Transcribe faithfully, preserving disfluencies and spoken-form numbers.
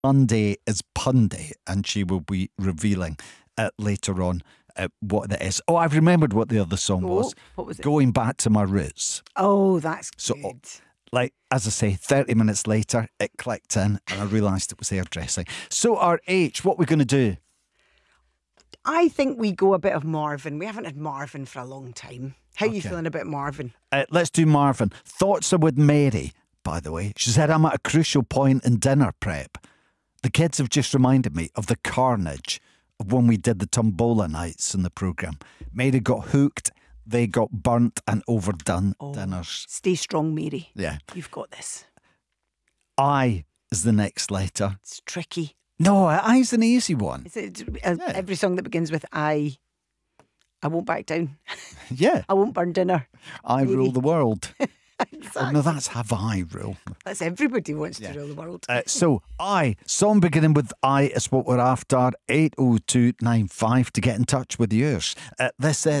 Monday is Pun Day, and she will be revealing uh, later on uh, what that is. Oh, I've remembered what the other song Oh, was. what was it? Going Back to My Roots. Oh, that's So, good. Like, as I say, thirty minutes later, it clicked in and I realised it was hairdressing. So, our H, what are we going to do? I think we go a bit of Marvin. We haven't had Marvin for a long time. How are you Okay. feeling about Marvin? Uh, let's do Marvin. Thoughts are with Mary, by the way. She said, I'm at a crucial point in dinner prep. The kids have just reminded me of the carnage of when we did the Tombola nights in the programme. Mary got hooked, they got burnt and overdone dinners. Stay strong, Mary. Yeah. You've got this. I is the next letter. It's tricky. No, I's an easy one. Is it, uh, Yeah. Every song that begins with I, I won't back down. Yeah. I won't burn dinner. I Mary. rule the world. Exactly. Oh, no, that's have I rule. That's everybody wants Yeah. to rule the world. Uh, so, I, song beginning with I is what we're after. eight oh two nine five to get in touch with yours. Uh, this is